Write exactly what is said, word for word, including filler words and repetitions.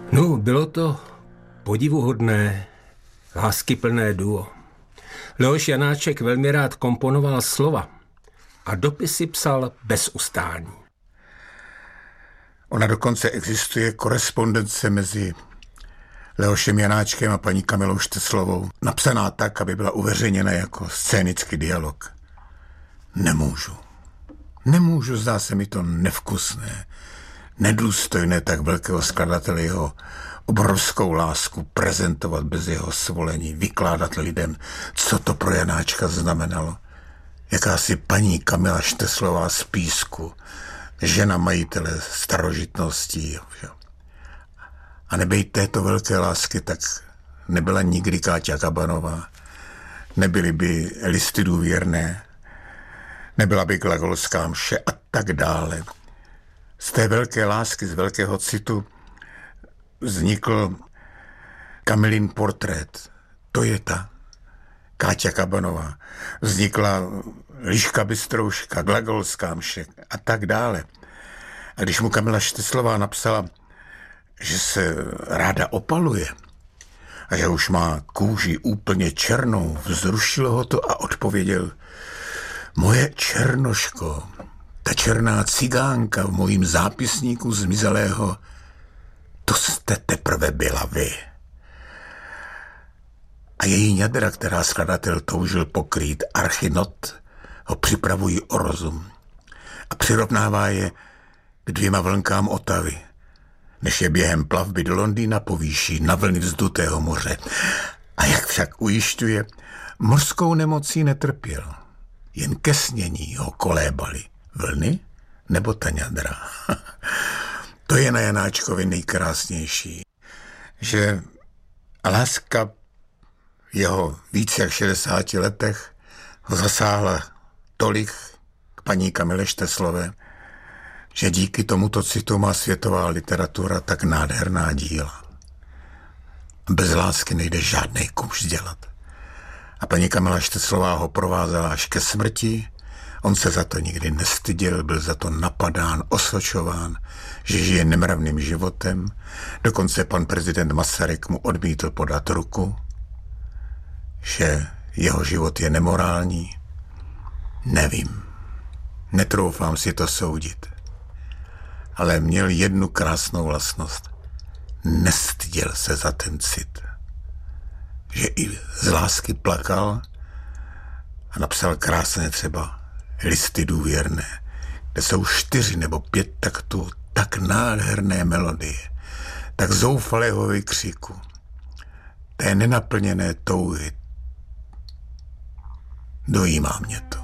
No, bylo to podivuhodné, láskyplné duo. Leoš Janáček velmi rád komponoval slova a dopisy psal bez ustání. Ona dokonce existuje korespondence mezi Leošem Janáčkem a paní Kamilou Šteslovou, napsaná tak, aby byla uveřejněna jako scénický dialog. Nemůžu. Nemůžu, zdá se mi to nevkusné, nedůstojné tak velkého skladatele jeho obrovskou lásku prezentovat bez jeho svolení, vykládat lidem, co to pro Janáčka znamenalo. Jakási paní Kamila Šteslová z Písku, žena majitele starožitností. A nebejt této velké lásky, tak nebyla nikdy Káťa Kabanová, nebyly by listy důvěrné, nebyla by glagolská mše a tak dále. Z té velké lásky, z velkého citu vznikl Kamilin portrét. To je ta Káťa Kabanová. Vznikla Liška Bystrouška, glagolská mše a tak dále. A když mu Kamila Šteslová napsala, že se ráda opaluje a že už má kůži úplně černou, vzrušilo ho to a odpověděl: moje Černoško, ta černá cigánka v mojím zápisníku zmizelého, to jste teprve byla vy. A její ňadra, která skladatel toužil pokrýt, archinot, ho připravují o rozum a přirovnává je k dvěma vlnkám Otavy, než je během plavby do Londýna povýší na vlny vzdutého moře. A jak však ujišťuje, mořskou nemocí netrpěl, jen ke snění ho kolébaly vlny nebo ta ňadra. To je na Janáčkovi nejkrásnější, že láska v jeho více jak šedesáti letech ho zasáhla tolik k paní Kamile Šteslové, že díky tomuto citu má světová literatura tak nádherná díla. Bez lásky nejde žádnej kumš dělat. A paní Kamila Šteslová ho provázela až ke smrti. On se za to nikdy nestyděl, byl za to napadán, osočován, že žije nemravným životem. Dokonce pan prezident Masaryk mu odmítl podat ruku, že jeho život je nemorální. Nevím, netroufám si to soudit. Ale měl jednu krásnou vlastnost. Nestyděl se za ten cit. Že i z lásky plakal a napsal krásně třeba Listy důvěrné, kde jsou čtyři nebo pět taktů tak nádherné melodie, tak zoufalého vykřiku, té nenaplněné touhy. Dojímá mě to.